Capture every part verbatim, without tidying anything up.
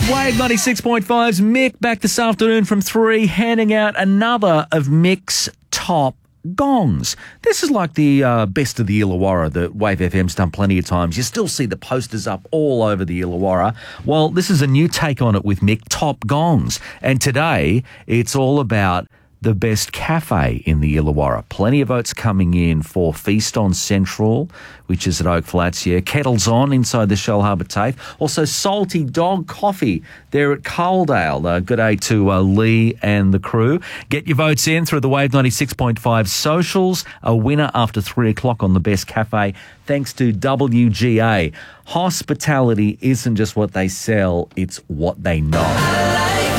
Wave ninety-six point five's Mick back this afternoon from three, handing out another of Mick's top gongs. This is like the uh, best of the Illawarra that Wave F M's done plenty of times. You still see the posters up all over the Illawarra. Well, this is a new take on it with Mick, Top Gongs. And today, it's all about the best cafe in the Illawarra. Plenty of votes coming in for Feast on Central, which is at Oak Flats, yeah. Kettles On inside the Shell Harbour TAFE. Also Salty Dog Coffee there at Coaldale. Uh, good day to uh, Lee and the crew. Get your votes in through the Wave ninety-six point five socials. A winner after three o'clock on the best cafe, thanks to W G A. Hospitality isn't just what they sell, it's what they know.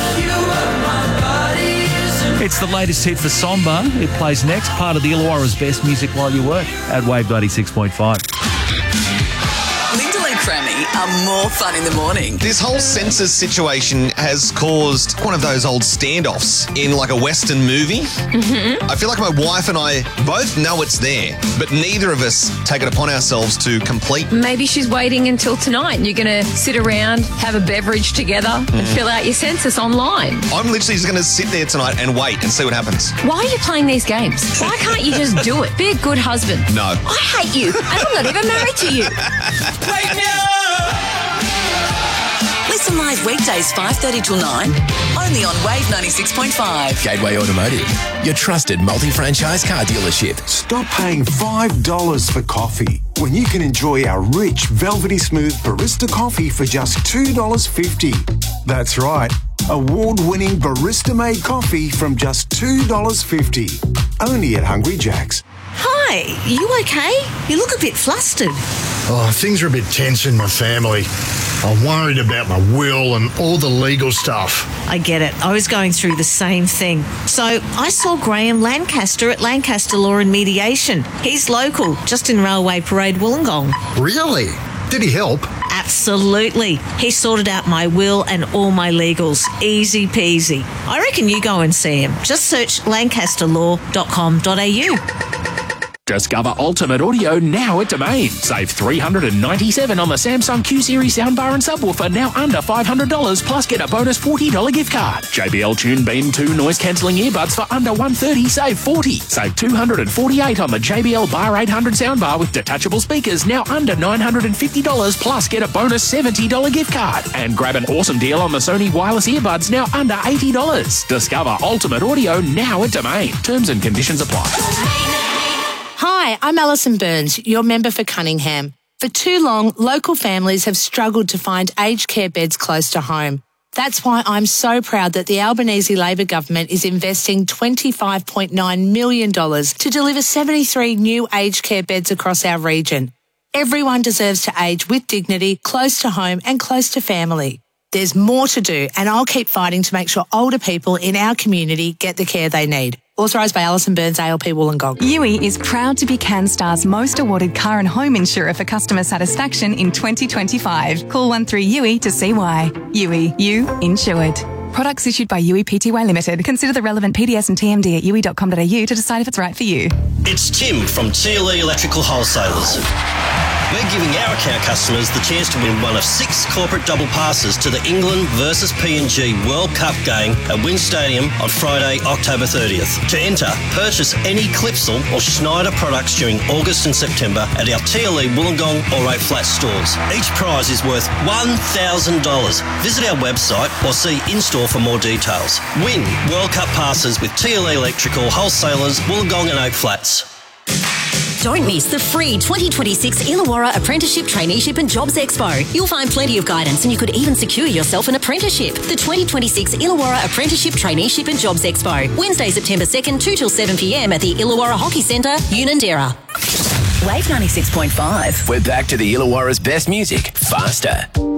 It's the latest hit for Somba. It plays next, part of the Illawarra's best music while you work at Wave ninety-six point five. Linda and Crammy are more fun in the morning. This whole census situation has caused one of those old standoffs in like a Western movie. Mm-hmm. I feel like my wife and I both know it's there, but neither of us take it upon ourselves to complete. Maybe she's waiting until tonight and you're going to sit around, have a beverage together mm. and fill out your census online. I'm literally just going to sit there tonight and wait and see what happens. Why are you playing these games? Why can't you just do it? Be a good husband. No. I hate you and I'm not even married to you. Wake me up! Listen live weekdays five thirty till nine, only on Wave ninety-six point five. Gateway Automotive, your trusted multi-franchise car dealership. Stop paying five dollars for coffee when you can enjoy our rich, velvety smooth barista coffee for just two dollars fifty. That's right, award-winning barista-made coffee from just two dollars fifty. Only at Hungry Jack's. Hi, you okay? You look a bit flustered. Oh, things are a bit tense in my family. I'm worried about my will and all the legal stuff. I get it. I was going through the same thing. So I saw Graham Lancaster at Lancaster Law and Mediation. He's local, just in Railway Parade, Wollongong. Really? Did he help? Absolutely. He sorted out my will and all my legals. Easy peasy. I reckon you go and see him. Just search lancaster law dot com dot a u. Discover Ultimate Audio now at Domain. Save three hundred ninety-seven dollars on the Samsung Q-Series soundbar and subwoofer, now under five hundred dollars, plus get a bonus forty dollars gift card. J B L Tune Beam two noise-cancelling earbuds for under one hundred thirty dollars, save forty dollars. Save two hundred forty-eight dollars on the J B L Bar eight hundred soundbar with detachable speakers, now under nine hundred fifty dollars, plus get a bonus seventy dollars gift card. And grab an awesome deal on the Sony wireless earbuds, now under eighty dollars. Discover Ultimate Audio now at Domain. Terms and conditions apply. Hi, I'm Alison Burns, your member for Cunningham. For too long, local families have struggled to find aged care beds close to home. That's why I'm so proud that the Albanese Labor government is investing twenty-five point nine million dollars to deliver seventy-three new aged care beds across our region. Everyone deserves to age with dignity, close to home and close to family. There's more to do, and I'll keep fighting to make sure older people in our community get the care they need. Authorised by Alison Burns, A L P Wollongong. U I is proud to be CanStar's most awarded car and home insurer for customer satisfaction in twenty twenty-five. Call one three U I to see why. U I, you insured. Products issued by U I Pty Limited. Consider the relevant P D S and T M D at u i dot com dot a u to decide if it's right for you. It's Tim from T L E Electrical Wholesalers. We're giving our account customers the chance to win one of six corporate double passes to the England versus P N G World Cup game at Wynn Stadium on Friday, October thirtieth. To enter, purchase any Clipsal or Schneider products during August and September at our T L E Wollongong or Oak Flat stores. Each prize is worth one thousand dollars. Visit our website or see in-store for more details. Win World Cup passes with T L E Electrical Wholesalers, Wollongong and Oak Flats. Don't miss the free twenty twenty-six Illawarra Apprenticeship, Traineeship and Jobs Expo. You'll find plenty of guidance and you could even secure yourself an apprenticeship. The twenty twenty-six Illawarra Apprenticeship, Traineeship and Jobs Expo. Wednesday, September second, two till seven p m at the Illawarra Hockey Centre, Unanderra. Wave ninety-six point five. We're back to the Illawarra's best music, faster.